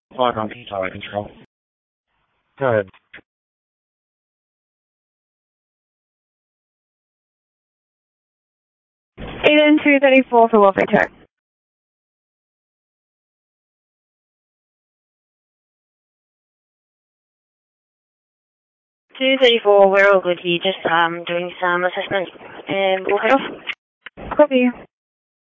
Flight on tower control. Go ahead. Aiden 234 for Wolf Return. 234, we're all good here, just doing some assessment, and we'll head off. Copy.